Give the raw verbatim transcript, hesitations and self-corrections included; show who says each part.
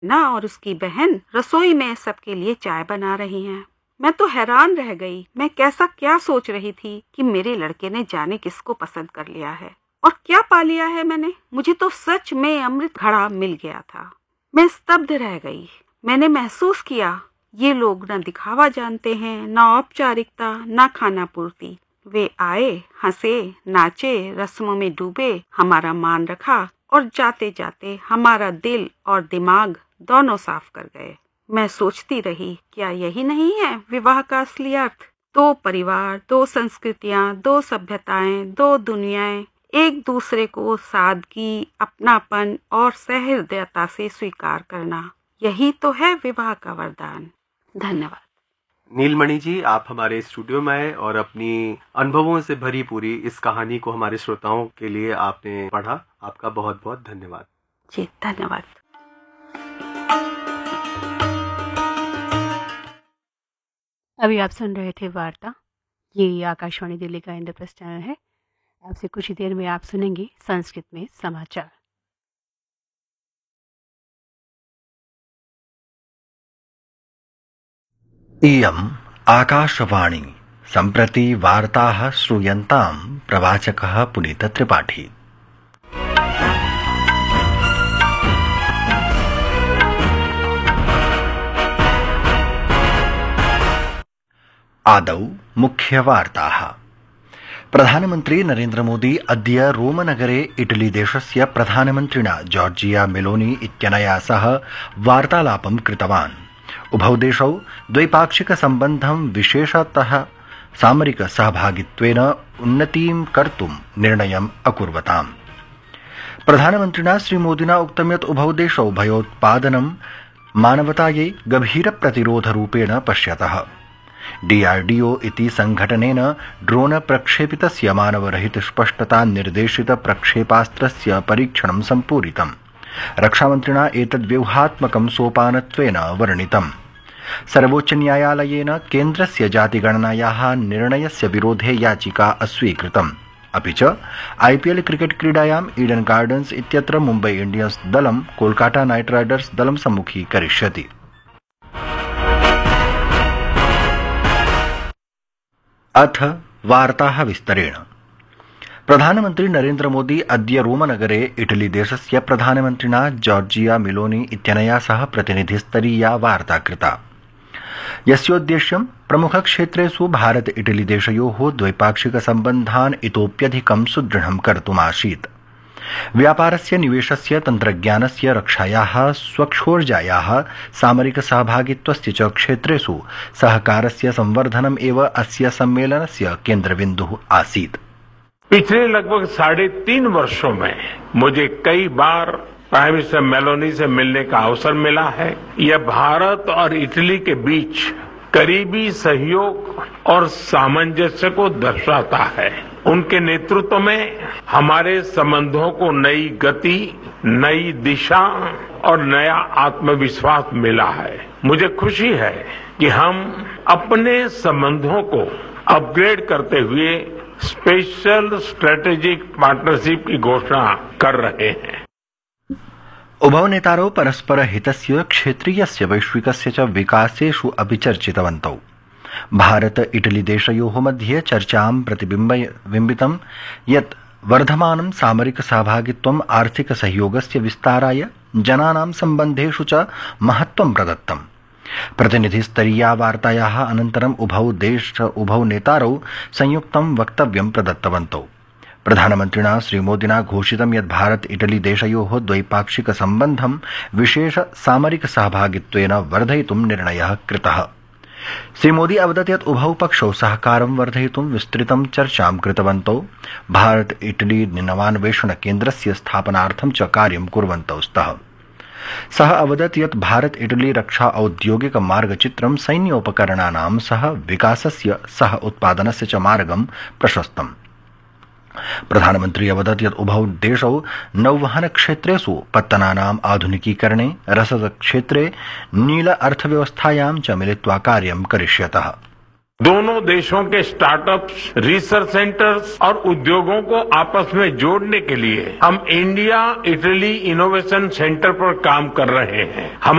Speaker 1: ना और उसकी बहन रसोई में सबके लिए चाय बना रही हैं। मैं तो हैरान रह गई। मैं कैसा क्या सोच रही थी कि मेरे लड़के ने जाने किसको पसंद कर लिया है और क्या पा लिया है मैंने। मुझे तो सच में अमृत घड़ा मिल गया था। मैं स्तब्ध रह गई। मैंने महसूस किया ये लोग न दिखावा जानते हैं, न औपचारिकता, न खाना पूर्ति। वे आए, हंसे, नाचे, रस्मों में डूबे, हमारा मान रखा और जाते जाते हमारा दिल और दिमाग दोनों साफ कर गए। मैं सोचती रही, क्या यही नहीं है विवाह का असली अर्थ? दो परिवार, दो संस्कृतियां, दो सभ्यताएं, दो दुनियाएं एक दूसरे को सादगी, अपनापन और सहृदयता से स्वीकार करना, यही तो है विवाह का वरदान। धन्यवाद।
Speaker 2: नीलमणि जी, आप हमारे स्टूडियो में आए और अपनी अनुभवों से भरी पूरी इस कहानी को हमारे श्रोताओं के लिए आपने पढ़ा। आपका बहुत बहुत धन्यवाद।
Speaker 1: जी धन्यवाद।
Speaker 3: अभी आप सुन रहे थे वार्ता। ये आकाशवाणी दिल्ली का इंद्रप्रस्थ चैनल है। आपसे कुछ ही देर में आप सुनेंगे संस्कृत में समाचार।
Speaker 4: इयम् आकाशवाणी। सम्प्रति वार्ताः श्रूयन्तां प्रवाचकः पुनीत त्रिपाठी। आदौ मुख्यवार्ताः। प्रधानमन्त्री नरेन्द्र मोदी अद्य रोमनगरे इटली देशस्य प्रधानमन्त्रिणा जॉर्जिया मेलोनी इत्यनया सह वार्तालापं कृतवान्। उभौ देशौ द्वैपाक्षिक सम्बन्धं विशेषतः सामरिक सहभागित्वेन उन्नतीं कर्तुं निर्णयम् अकुर्वताम्। प्रधानमन्त्रिणा श्रीमोदिना उक्तं यत् उभौ देशौ भयोत्पादनं मानवतायै गभीर प्रतिरोधरूपेण पश्यतः। डीआरडीओ इति संघटनेन ड्रोन प्रक्षेपितस्य मानवरहित स्पष्टता निर्देशित प्रक्षेपास्त्रस्य परीक्षणं सम्पूरितम्। रक्षामन्त्रिणा एतद् व्यूहात्मकं सोपानत्वेन वर्णितम्। सर्वोच्चन्यायालयेन केन्द्रस्य जातिगणनायाः निर्णयस्य विरोधे याचिका अस्वीकृतम्। अपि च आईपीएल क्रिकेट क्रीडायाम् ईडन गार्डन्स इत्यत्र मुम्बई इंडियन्स दलं कोलकाता नाइट राइडर्स दलं सम्मुखीकरिष्यति। अथ वार्ताः विस्तरेण। प्रधानमन्त्री नरेन्द्र मोदी अद्य रोमनगरे इटली देशस्य प्रधानमन्त्रिणा जॉर्जिया मेलोनी इत्यनया सह प्रतिनिधिस्तरीया वार्ता कृता, यस्योद्देश्यं प्रमुखक्षेत्रेषु भारत इटली देशयोः द्वैपाक्षिक सम्बन्धान् इतोप्यधिकं सुदृढं कर्तुमासीत्। व्यापारस्य, निवेशस्य, तन्त्रज्ञानस्य, रक्षायाः, स्वच्छोर्जायाः, सामरिक सहभागित्वस्य च क्षेत्रेषु सहकारस्य संवर्धनम् एव अस्य सम्मेलनस्य केन्द्रबिन्दुः आसीत्।
Speaker 5: पिछले लगभग साढ़े तीन वर्षों में मुझे कई बार प्राइम मिनिस्टर मेलोनी से मिलने का अवसर मिला है। यह भारत और इटली के बीच करीबी सहयोग और सामंजस्य को दर्शाता है। उनके नेतृत्व में हमारे संबंधों को नई गति, नई दिशा और नया आत्मविश्वास मिला है। मुझे खुशी है कि हम अपने संबंधों को अपग्रेड करते हुए स्पेशल स्ट्रेटेजिक पार्टनरशिप की घोषणा कर रहे हैं।
Speaker 4: उभौ नेतारौ परस्पर हितस्य, क्षेत्रीयस्य, वैश्विकस्य च विकासेषु अपि चर्चितवन्तौ। भारत इटली देशयोः मध्ये चर्चां प्रतिबिम्बितं यत् वर्धमानं सामरिक सहभागित्वम् आर्थिक सहयोगस्य विस्ताराय, जनानां सम्बन्धेषु च महत्त्वं प्रदत्तम्। प्रतिनिधिस्तरीया वार्तायाः अनन्तरम् उभौ देश उभौ नेतारौ संयुक्तं वक्तव्यं प्रदत्तवन्तौ। प्रधानमन्त्रिणा श्रीमोदिना घोषितं यत् भारत इटली देशयोः द्वैपाक्षिक सम्बन्धं विशेष सामरिक सहभागित्वेन वर्धयितुं निर्णयः कृतः। श्रीमोदी अवदत् यत् उभौ पक्षौ सहकारं वर्धयितुं विस्तृतं चर्चां कृतवन्तौ। भारत इटली नवान्वेषण केन्द्रस्य स्थापनार्थं च कार्यं कुर्वन्तौ स्तः। सः अवदत् यत् भारत इटली रक्षा औद्योगिक मार्गचित्रं सैन्योपकरणानां सह विकासस्य, सह उत्पादनस्य च मार्गं प्रशस्तम्। प्रधानमन्त्री अवदत् यत् उभौ देशौ नौवहन क्षेत्रेषु पत्तनानाम् आधुनिकीकरणे, रसद क्षेत्रे नील अर्थव्यवस्थायां च मिलित्वा कार्यं करिष्यतः।
Speaker 5: दोनों देशों के स्टार्टअप्स, रिसर्च सेंटर्स और उद्योगों को आपस में जोड़ने के लिए हम इंडिया इटली इनोवेशन सेंटर पर काम कर रहे हैं। हम